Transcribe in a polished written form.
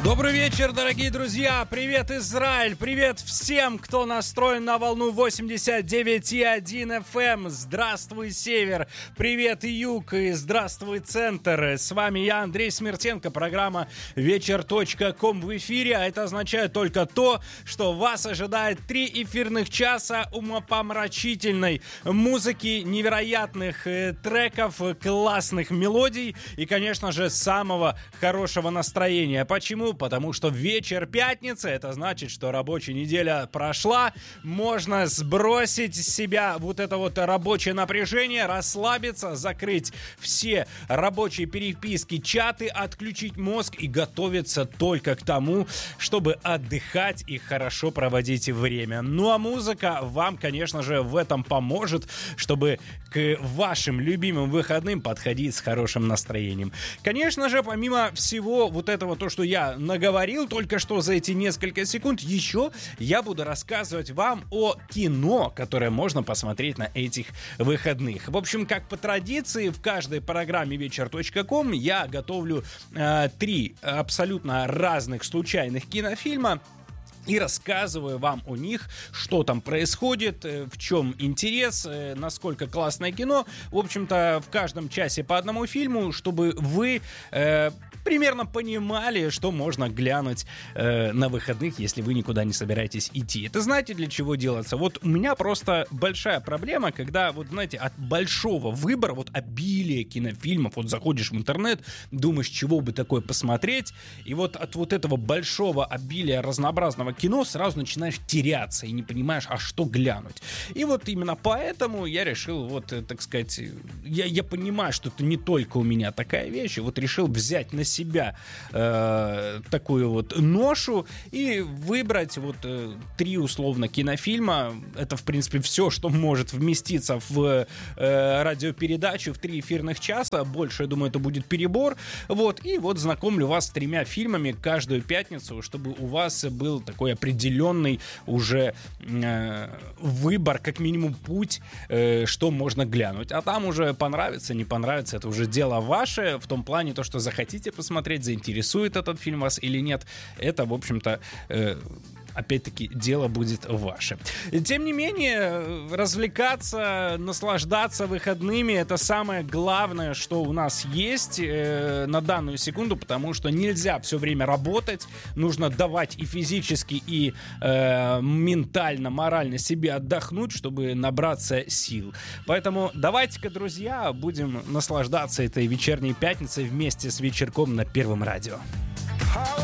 Добрый вечер, дорогие друзья! Привет, Израиль! Привет всем, кто настроен на волну 89,1 FM! Здравствуй, Север! Привет, Юг! И здравствуй, Центр! С вами я, Андрей Смертенко, программа вечер.ком в эфире, а это означает только то, что вас ожидает 3 эфирных часа умопомрачительной музыки, невероятных треков, классных мелодий и, конечно же, самого хорошего настроения. Почему? Потому что вечер пятницы, это значит, что рабочая неделя прошла, можно сбросить с себя вот это вот рабочее напряжение, расслабиться, закрыть все рабочие переписки, чаты, отключить мозг и готовиться только к тому, чтобы отдыхать и хорошо проводить время. Ну а музыка вам, конечно же, в этом поможет, чтобы к вашим любимым выходным подходить с хорошим настроением. Конечно же, помимо всего вот этого, то, что я наговорил только что за эти несколько секунд, еще я буду рассказывать вам о кино, которое можно посмотреть на этих выходных. В общем, как по традиции, в каждой программе вечер.ком я готовлю 3 абсолютно разных случайных кинофильма и рассказываю вам о них, что там происходит, в чем интерес, насколько классное кино. В общем-то, в каждом часе по одному фильму, чтобы вы примерно понимали, что можно глянуть на выходных, если вы никуда не собираетесь идти. Это знаете, для чего делается? Вот у меня просто большая проблема, когда, вот знаете, от большого выбора, вот обилия кинофильмов, вот заходишь в интернет, думаешь, чего бы такое посмотреть, и вот от вот этого большого обилия разнообразного кино сразу начинаешь теряться и не понимаешь, а что глянуть. И вот именно поэтому я решил, вот, так сказать, я понимаю, что это не только у меня такая вещь, и вот решил взять на себя такую вот ношу и выбрать вот 3 условно кинофильма. Это, в принципе, все, что может вместиться в радиопередачу в 3 эфирных часа. Больше, я думаю, это будет перебор. Вот, и вот знакомлю вас с 3 фильмами каждую пятницу, чтобы у вас был такой определенный уже выбор, как минимум путь, что можно глянуть. А там уже понравится, не понравится, это уже дело ваше, в том плане, то, что захотите посмотреть, заинтересует этот фильм вас или нет, это, в общем-то, опять-таки, дело будет ваше. Тем не менее, развлекаться, наслаждаться выходными — это самое главное, что у нас есть на данную секунду, потому что нельзя все время работать, нужно давать и физически, и ментально, морально себе отдохнуть, чтобы набраться сил. Поэтому давайте-ка, друзья, будем наслаждаться этой вечерней пятницей вместе с вечерком на Первом радио.